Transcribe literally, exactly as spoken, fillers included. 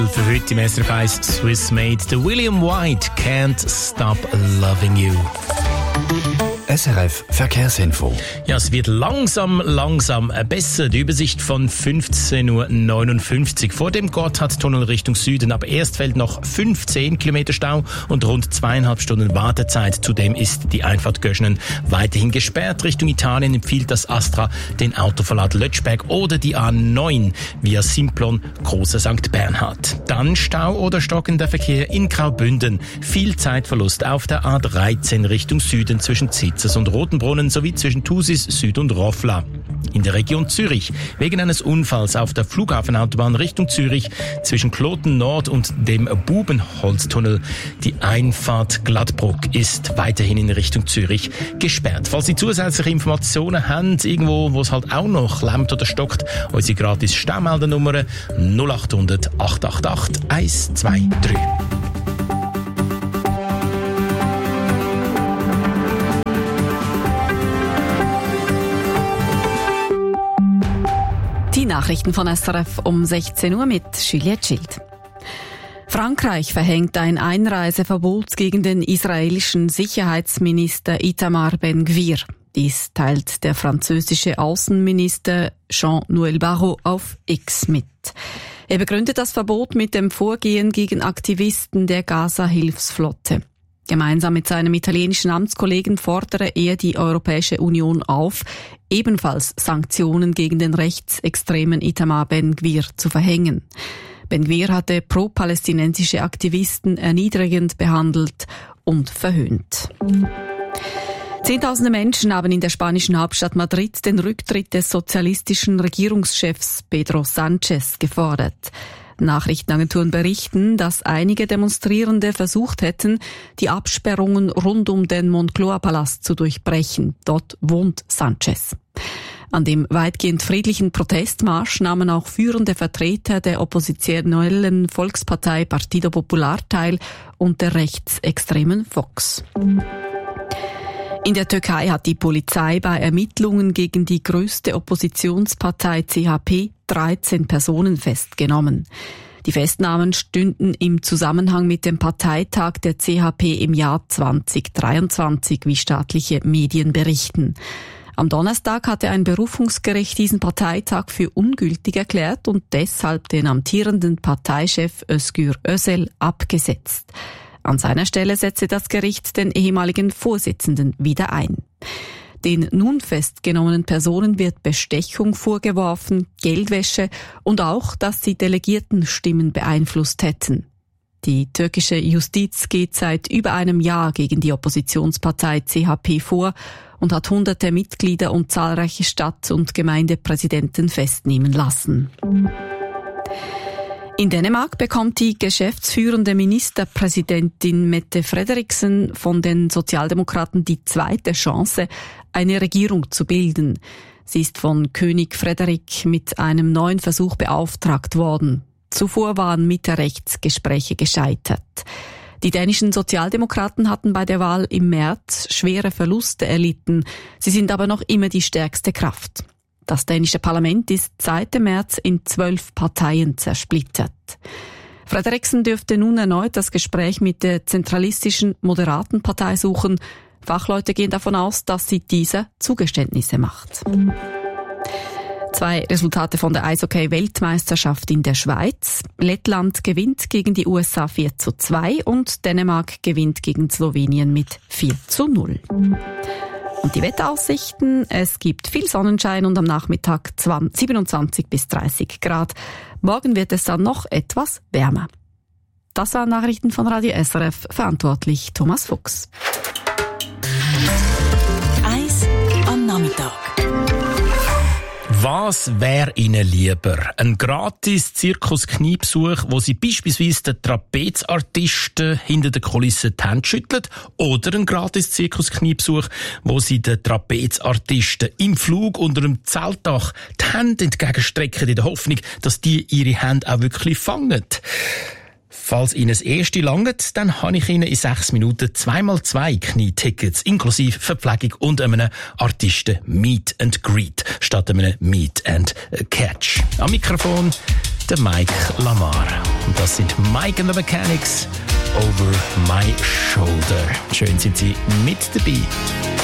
Für heute im S R F eins Swiss Made, der William White, Can't Stop Loving You. S R F Verkehrsinfo. Ja, es wird langsam, langsam besser. Die Übersicht von fünfzehn Uhr neunundfünfzig. Vor dem Gotthardtunnel Richtung Süden ab Erstfeld noch fünfzehn Kilometer Stau und rund zweieinhalb Stunden Wartezeit. Zudem ist die Einfahrt Göschenen weiterhin gesperrt. Richtung Italien empfiehlt das Astra den Autoverlad Lötschberg oder die A neun via Simplon Großer Sankt Bernhard. Dann Stau oder stockender Verkehr in Graubünden. Viel Zeitverlust auf der A dreizehn Richtung Süden zwischen Zitzers und Rotenbrunnen sowie zwischen Thusis Süd und Roffla. In der Region Zürich wegen eines Unfalls auf der Flughafenautobahn Richtung Zürich zwischen Kloten Nord und dem Bubenholztunnel. Die Einfahrt Gladbruck ist weiterhin in Richtung Zürich gesperrt. Falls Sie zusätzliche Informationen haben, irgendwo, wo es halt auch noch lämmt oder stockt, unsere gratis Staumeldernummer null acht hundert, acht acht acht, eins zwei drei. Die Nachrichten von S R F um sechzehn Uhr mit Juliette Schild. Frankreich verhängt ein Einreiseverbot gegen den israelischen Sicherheitsminister Itamar Ben-Gvir. Dies teilt der französische Außenminister Jean-Noël Barrot auf X mit. Er begründet das Verbot mit dem Vorgehen gegen Aktivisten der Gaza-Hilfsflotte. Gemeinsam mit seinem italienischen Amtskollegen fordere er die Europäische Union auf, ebenfalls Sanktionen gegen den rechtsextremen Itamar Ben-Gvir zu verhängen. Ben-Gvir hatte pro-palästinensische Aktivisten erniedrigend behandelt und verhöhnt. Zehntausende Menschen haben in der spanischen Hauptstadt Madrid den Rücktritt des sozialistischen Regierungschefs Pedro Sánchez gefordert. Nachrichtenagenturen berichten, dass einige Demonstrierende versucht hätten, die Absperrungen rund um den Moncloa-Palast zu durchbrechen. Dort wohnt Sánchez. An dem weitgehend friedlichen Protestmarsch nahmen auch führende Vertreter der oppositionellen Volkspartei Partido Popular teil und der rechtsextremen Vox. In der Türkei hat die Polizei bei Ermittlungen gegen die größte Oppositionspartei C H P dreizehn Personen festgenommen. Die Festnahmen stünden im Zusammenhang mit dem Parteitag der C H P im Jahr zwanzig dreiundzwanzig, wie staatliche Medien berichten. Am Donnerstag hatte ein Berufungsgericht diesen Parteitag für ungültig erklärt und deshalb den amtierenden Parteichef Özgür Özel abgesetzt. An seiner Stelle setzte das Gericht den ehemaligen Vorsitzenden wieder ein. Den nun festgenommenen Personen wird Bestechung vorgeworfen, Geldwäsche und auch, dass sie Delegiertenstimmen beeinflusst hätten. Die türkische Justiz geht seit über einem Jahr gegen die Oppositionspartei C H P vor und hat hunderte Mitglieder und zahlreiche Stadt- und Gemeindepräsidenten festnehmen lassen. In Dänemark bekommt die geschäftsführende Ministerpräsidentin Mette Frederiksen von den Sozialdemokraten die zweite Chance, eine Regierung zu bilden. Sie ist von König Frederik mit einem neuen Versuch beauftragt worden. Zuvor waren Mitte-Rechts-Gespräche gescheitert. Die dänischen Sozialdemokraten hatten bei der Wahl im März schwere Verluste erlitten. Sie sind aber noch immer die stärkste Kraft. Das dänische Parlament ist seit dem März in zwölf Parteien zersplittert. Frederiksen dürfte nun erneut das Gespräch mit der zentralistischen Moderaten Partei suchen. Fachleute gehen davon aus, dass sie dieser Zugeständnisse macht. Zwei Resultate von der Eishockey-Weltmeisterschaft in der Schweiz. Lettland gewinnt gegen die U S A vier zu zwei und Dänemark gewinnt gegen Slowenien mit vier zu null. Und die Wetteraussichten, es gibt viel Sonnenschein und am Nachmittag siebenundzwanzig bis dreißig Grad. Morgen wird es dann noch etwas wärmer. Das waren Nachrichten von Radio S R F, verantwortlich Thomas Fuchs. Eis am Nachmittag. Was wäre Ihnen lieber? Ein gratis Zirkus-Kniebesuch, wo Sie beispielsweise den Trapezartisten hinter der Kulisse die Hände schütteln, oder ein gratis Zirkus-Kniebesuch, wo Sie den Trapezartisten im Flug unter dem Zeltdach die Hände entgegenstrecken, in der Hoffnung, dass die ihre Hände auch wirklich fangen? Falls Ihnen das erste langt, dann habe ich Ihnen in sechs Minuten zweimal zwei Knietickets inklusive Verpflegung und einem Artisten Meet and Greet statt einem Meet and Catch. Am Mikrofon der Mike Lamar. Und das sind Mike and the Mechanics, Over My Shoulder. Schön sind Sie mit dabei.